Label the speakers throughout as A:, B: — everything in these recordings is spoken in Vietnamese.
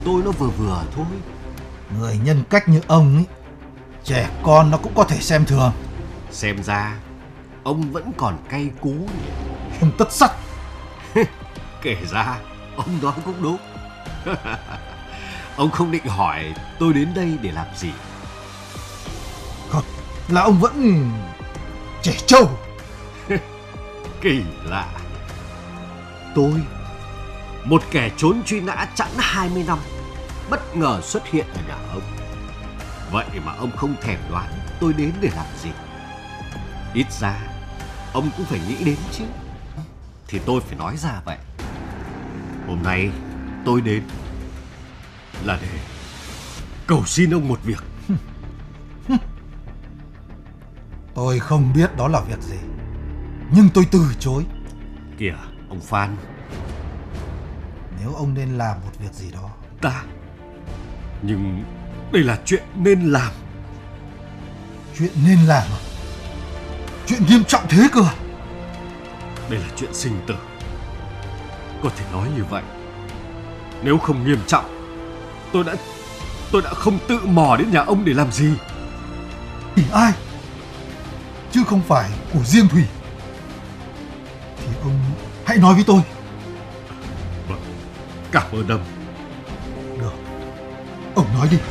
A: tôi nó vừa vừa thôi.
B: Người nhân cách như ông ấy, trẻ con nó cũng có thể xem thường.
A: Xem ra ông vẫn còn cay cú nhỉ.
B: Ông tất sắt.
A: Kể ra ông nói cũng đúng. Ông không định hỏi tôi đến đây để làm gì.
B: Không, là ông vẫn trẻ trâu.
A: Kỳ lạ. Tôi, một kẻ trốn truy nã chẵn 20 năm, bất ngờ xuất hiện ở nhà ông. Vậy mà ông không thèm đoán tôi đến để làm gì. Ít ra ông cũng phải nghĩ đến chứ. Thì tôi phải nói ra vậy. Hôm nay tôi đến là để cầu xin ông một việc.
B: Tôi không biết đó là việc gì, nhưng tôi từ chối.
A: Kìa ông Phan,
B: Nếu ông nên làm một việc gì đó.
A: nhưng đây là chuyện nên làm.
B: Chuyện nên làm à? Chuyện nghiêm trọng thế cơ à?
A: Đây là chuyện sinh tử. Có thể nói như vậy. Nếu không nghiêm trọng, tôi đã không tự mò đến nhà ông để làm gì.
B: Thì ai? Chứ không phải của riêng Thủy. Thì ông hãy nói với tôi.
A: Vâng, cảm ơn ông.
B: Được, ông nói đi.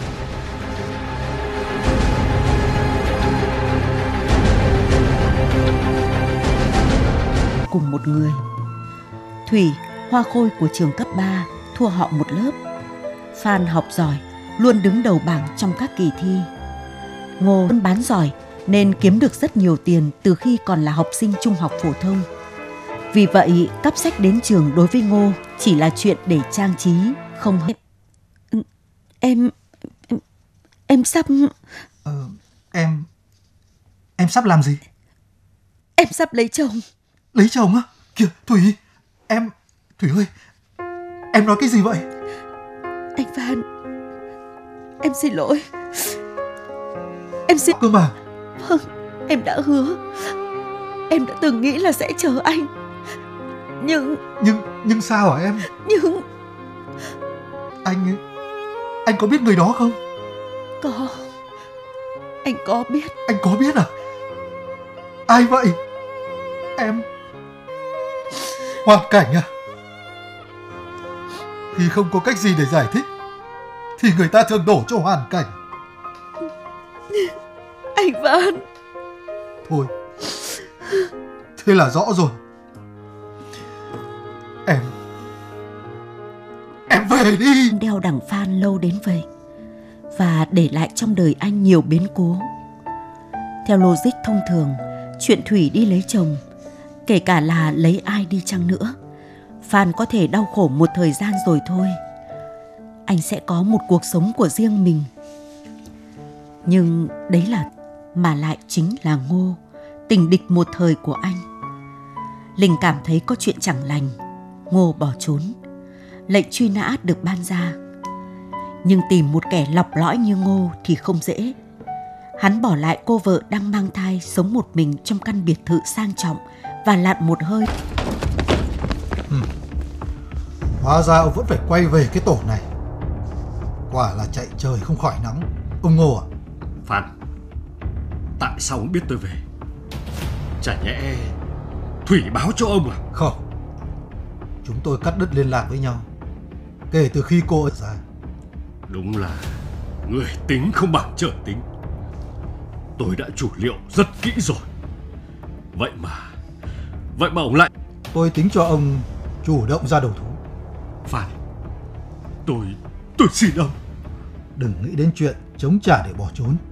C: Cùng một người. Thủy, hoa khôi của trường cấp 3, thua họ một lớp. Phan học giỏi, luôn đứng đầu bảng trong các kỳ thi. Ngô bán giỏi nên kiếm được rất nhiều tiền từ khi còn là học sinh trung học phổ thông. Vì vậy, cắp sách đến trường đối với Ngô chỉ là chuyện để trang trí, không hết. Em sắp...
B: Em sắp làm gì?
C: Em sắp lấy chồng.
B: Lấy chồng á? Kìa, Thủy, Thủy ơi, em nói cái gì vậy?
C: Anh Phan, em xin lỗi. Em xin...
B: Cơ mà.
C: Vâng, em đã hứa. Em đã từng nghĩ là sẽ chờ anh.
B: Nhưng sao hả em?
C: Nhưng...
B: Anh có biết người đó không?
C: Có. Anh có biết.
B: Anh có biết à? Ai vậy? Em... Hoàn cảnh à? Khi không có cách gì để giải thích thì người ta thường đổ cho hoàn cảnh.
C: Anh Phan.
B: Thôi, thế là rõ rồi. Em về đi.
C: Đeo đằng Phan lâu đến vậy và để lại trong đời anh nhiều biến cố. Theo logic thông thường, chuyện Thủy đi lấy chồng, kể cả là lấy ai đi chăng nữa, Phan có thể đau khổ một thời gian rồi thôi. Anh sẽ có một cuộc sống của riêng mình. Nhưng đấy là mà lại chính là Ngô, tình địch một thời của anh. Linh cảm thấy có chuyện chẳng lành, Ngô bỏ trốn. Lệnh truy nã được ban ra. Nhưng tìm một kẻ lọc lõi như Ngô thì không dễ. Hắn bỏ lại cô vợ đang mang thai sống một mình trong căn biệt thự sang trọng và lặn một hơi.
B: Hóa ra ông vẫn phải quay về cái tổ này. Quả là chạy trời không khỏi nắng. Ông Ngô à?
A: Phan, tại sao ông biết tôi về? Chả nhẽ Thủy báo cho ông à?
B: Không, chúng tôi cắt đứt liên lạc với nhau kể từ khi cô ấy ra.
A: Đúng là người tính không bằng trời tính. Tôi đã chủ liệu rất kỹ rồi. Vậy mà ông lại...
B: Tôi tính cho ông chủ động ra đầu thú.
A: Phan, tôi xin ông.
B: Đừng nghĩ đến chuyện chống trả để bỏ trốn.